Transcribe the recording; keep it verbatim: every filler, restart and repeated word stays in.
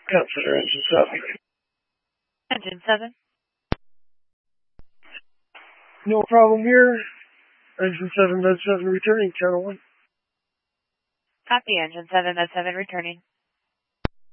Consider engine seven. Engine seven. No problem here. Engine seven, med seven returning, channel one. Copy, engine seven, med seven returning.